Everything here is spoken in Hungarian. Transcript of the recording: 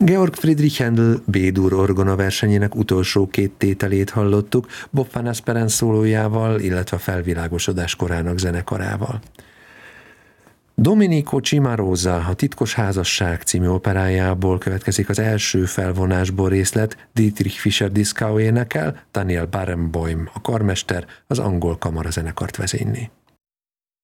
Georg Friedrich Händel B-dur orgona versenyének utolsó két tételét hallottuk, Bob van Asperen szólójával, illetve a Felvilágosodás korának zenekarával. Domenico Cimarosa, a Titkos házasság című operájából következik az első felvonásból részlet, Dietrich Fischer-Dieskau énekel, Daniel Barenboim a karmester, az angol kamarazenekart vezényli.